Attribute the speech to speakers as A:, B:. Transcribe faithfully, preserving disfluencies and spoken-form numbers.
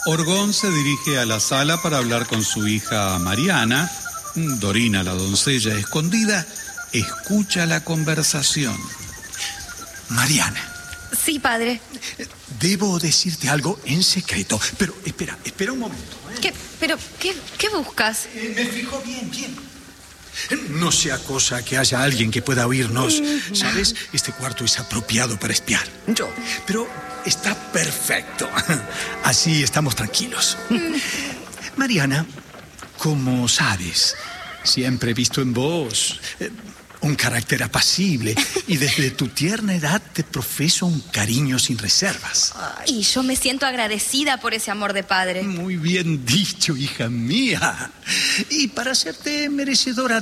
A: Orgón se dirige a la sala para hablar con su hija Mariana. Dorina, la doncella escondida, escucha la conversación.
B: Mariana.
C: Sí, padre.
B: Debo decirte algo en secreto, pero espera, espera un momento. ¿eh?
C: ¿Qué? ¿Pero qué, qué buscas?
B: Eh, me fijo bien, bien. No sea cosa que haya alguien que pueda oírnos. Mm. ¿Sabes? Este cuarto es apropiado para espiar. Yo. Pero está perfecto. Así estamos tranquilos. Mm. Mariana, como sabes, siempre he visto en vos eh, un carácter apacible y desde tu tierna edad te profeso un cariño sin reservas.
C: Y yo me siento agradecida por ese amor de padre.
B: Muy bien dicho, hija mía. Y para hacerte merecedora